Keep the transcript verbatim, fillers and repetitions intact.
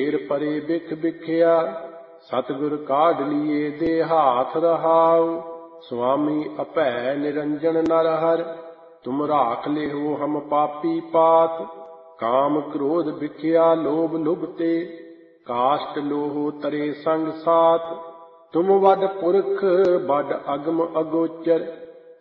ਢੇਰ ਪਰੇ ਬਿਖ ਬਿਖਿਆ, ਸਤਿਗੁਰ ਕਾਢ ਲੀਏ ਦੇ ਹਾਥ ਰਹਾਉ। ਸੁਆਮੀ ਅਭੈ ਨਿਰੰਜਨ ਨਰ ਹਰਿ, ਤੁਮ ਰਾਖ ਲਿਹੋ ਹਮ ਪਾਪੀ ਪਾਤ। ਕਾਮ ਕ੍ਰੋਧ ਬਿਖਿਆ ਲੋਭ ਲੁਭਤੇ, ਕਾਸ਼ਟ ਲੋਹੁ ਤਰੇ ਸੰਗ ਸਾਥ। ਤੁਮ ਵੱਡ ਪੁਰਖ ਬਡ ਅਗਮ ਅਗੋਚਰ,